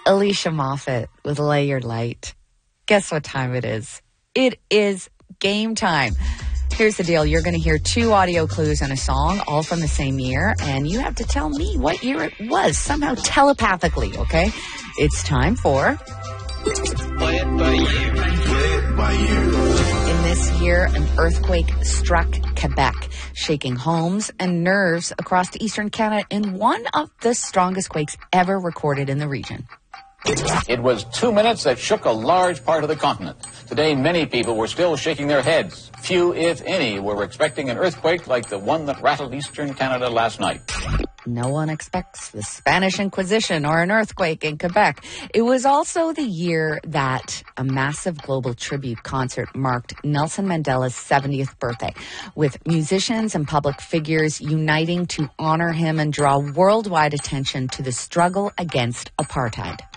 Alicia Moffat with Lay Your Light. Guess what time it is? It is game time. Here's the deal. You're going to hear 2 audio clues and a song, all from the same year, and you have to tell me what year it was, somehow telepathically, okay? It's time for... Play it by ear. Play it by ear. In this year, an earthquake struck Quebec, shaking homes and nerves across eastern Canada in one of the strongest quakes ever recorded in the region. It was 2 minutes that shook a large part of the continent. Today, many people were still shaking their heads. Few, if any, were expecting an earthquake like the one that rattled eastern Canada last night. No one expects the Spanish Inquisition or an earthquake in Quebec. It was also the year that a massive global tribute concert marked Nelson Mandela's 70th birthday, with musicians and public figures uniting to honor him and draw worldwide attention to the struggle against apartheid.